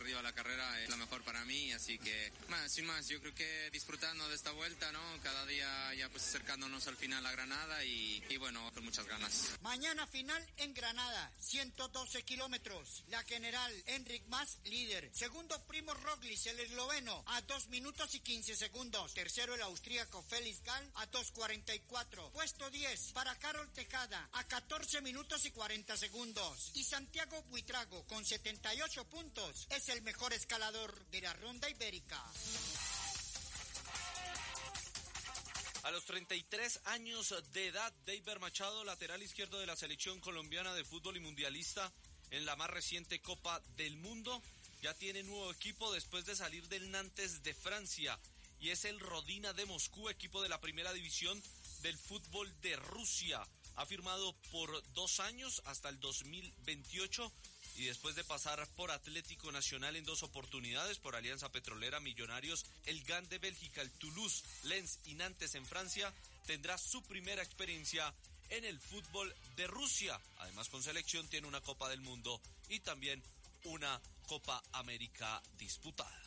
arriba la carrera es la mejor para mí, así que sin más, yo creo que disfrutando de esta vuelta, ¿no? Cada día ya pues acercándonos al final a Granada y bueno, con muchas ganas. Mañana final en Granada, 112 kilómetros. La general Enric Mas, líder. Segundo Primo Roglic, el esloveno, a 2 minutos y 15 segundos. Tercero el austríaco Felix Gall, a 2:44. Puesto 10 para Carol Tejada, a 14 minutos y 40 segundos. Y Santiago Buitrago, con 78 puntos, es el mejor escalador de la Ronda Ibérica. A los 33 años de edad, Deiber Machado, lateral izquierdo de la selección colombiana de fútbol y mundialista en la más reciente Copa del Mundo, ya tiene nuevo equipo después de salir del Nantes de Francia, y es el Rodina de Moscú, equipo de la primera división del fútbol de Rusia. Ha firmado por 2 años hasta el 2028, y después de pasar por Atlético Nacional en 2 oportunidades, por Alianza Petrolera, Millonarios, el Gant de Bélgica, el Toulouse, Lens y Nantes en Francia, tendrá su primera experiencia en el fútbol de Rusia. Además, con selección tiene una Copa del Mundo y también una Copa América disputada.